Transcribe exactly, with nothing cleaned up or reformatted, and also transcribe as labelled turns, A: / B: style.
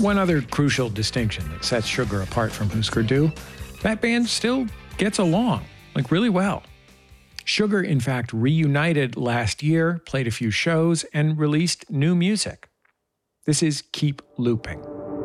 A: One other crucial distinction that sets Sugar apart from Husker Du, that band still gets along, like really well. Sugar, in fact, reunited last year, played a few shows, and released new music. This is Keep Looping.